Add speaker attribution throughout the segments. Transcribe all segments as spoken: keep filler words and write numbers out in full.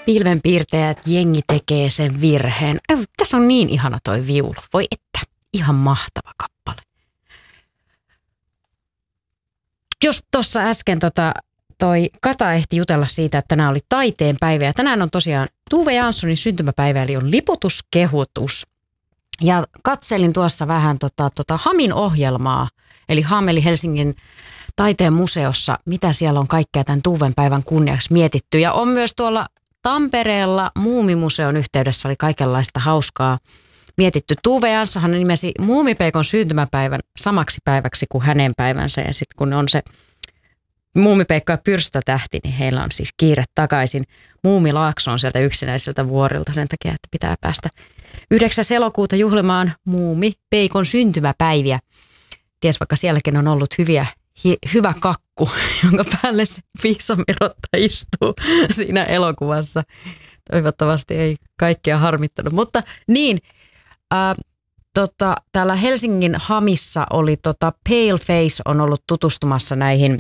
Speaker 1: Pilvenpiirtäjät, jengi tekee sen virheen. Äh, tässä on niin ihana toi viulu. Voi että, ihan mahtava kappale. Jos tuossa äsken tota, toi Kata ehti jutella siitä, että tänään oli taiteen päivä. Ja tänään on tosiaan Tove Janssonin syntymäpäivä, eli on liputuskehutus. Ja katselin tuossa vähän tota, tota Hamin ohjelmaa, eli Ham eli Helsingin taiteen museossa, mitä siellä on kaikkea tämän Tuven päivän kunniaksi mietitty. Ja on myös tuolla Tampereella Muumimuseon yhteydessä oli kaikenlaista hauskaa mietitty. Tove Janssonhan nimesi Muumipeikon syntymäpäivän samaksi päiväksi kuin hänen päivänsä. Ja sitten kun on se Muumipeikko ja Pyrstötähti, niin heillä on siis kiire takaisin Muumilaaksoon sieltä yksinäiseltä vuorilta sen takia, että pitää päästä yhdeksäs elokuuta juhlimaan Muumipeikon syntymäpäiviä. Ties vaikka sielläkin on ollut hyviä, hi, hyvä kakku, jonka päälle se Viisamirotta istuu siinä elokuvassa. Toivottavasti ei kaikkia harmittanut, mutta niin, ää, tota, täällä Helsingin Hamissa oli tota Paleface on ollut tutustumassa näihin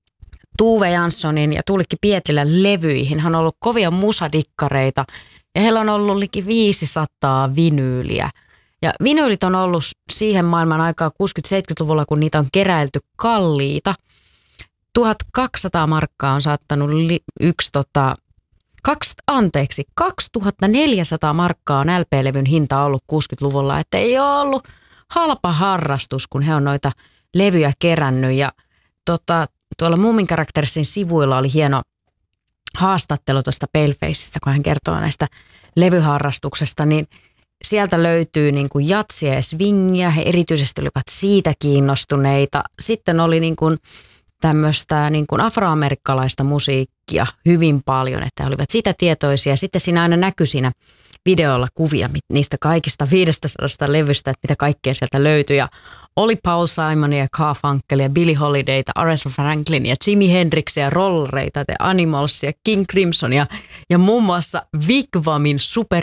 Speaker 1: Tove Janssonin ja Tuulikki Pietilän levyihin. Hän on ollut kovia musadikkareita ja heillä on ollut liki viisisataa vinyyliä. Ja vinyylit on ollut siihen maailman aikaa kuusikymmentä-seitsemänkymmentäluvulla, kun niitä on keräilty kalliita. tuhatkaksisataa markkaa on saattanut li, yksi, tota, kaksi, anteeksi, kaksituhattaneljäsataa markkaa on L P-levyn hinta ollut kuusikymmentäluvulla. Että ei ole ollut halpa harrastus, kun he on noita levyjä kerännyt. Ja tota, tuolla Moomin Karaktersin sivuilla oli hieno haastattelu tuosta Palefaceista, kun hän kertoo näistä levyharrastuksesta, niin sieltä löytyy niin kuin jatsia ja swingia, he erityisesti olivat siitä kiinnostuneita. Sitten oli niin kuin tämmöistä niin kuin afroamerikkalaista musiikkia hyvin paljon, että he olivat siitä tietoisia. Sitten siinä aina näkyi siinä videolla kuvia niistä kaikista viidestäsadasta levystä, että mitä kaikkea sieltä löytyi. Ja oli Paul Simonia ja Garfunkelia, Billie Holidayta, Aretha Franklinia, Jimi Hendrixia, Rollereita, The Animalsia, King Crimsonia ja muun muassa Wigwamin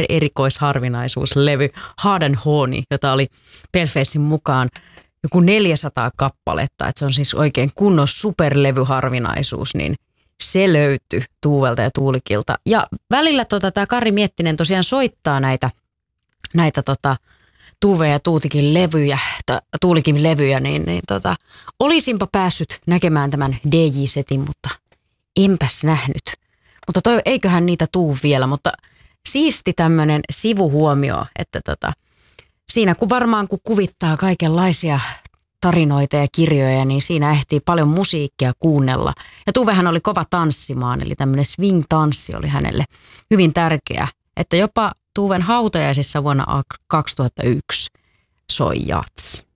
Speaker 1: supererikoisharvinaisuuslevy Hard and Horny, jota oli Palefacein mukaan joku neljäsataa kappaletta. Että se on siis oikein kunnon superlevyharvinaisuus, niin se löytyi Tuuvelta ja Tuulikilta. Ja välillä tota, tämä Kari Miettinen tosiaan soittaa näitä, näitä tota, Tuve ja Tuutikin levyjä, ta, Tuulikin levyjä, niin, niin tota, olisinpa päässyt näkemään tämän D J-setin, mutta enpäs nähnyt. Mutta toi, eiköhän niitä tuu vielä, mutta siisti tämmöinen sivuhuomio, että tota, siinä kun varmaan kun kuvittaa kaikenlaisia tarinoita ja kirjoja, niin siinä ehtii paljon musiikkia kuunnella. Ja Tuvehän oli kova tanssimaan, eli tämmöinen swing-tanssi oli hänelle hyvin tärkeä, että jopa Tuven hautajaisissa vuonna kaksituhattayksi soi jats.